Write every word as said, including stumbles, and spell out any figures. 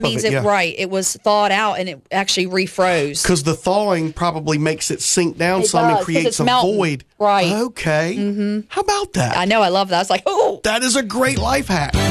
means it, it yeah. right. It was thawed out and it actually refroze. Because the thawing probably makes it sink down It some does, and 'cause creates it's a melting. void. Right. Okay. Mm-hmm. How about that? I know. I love that. I was like, oh. That is a great life hack.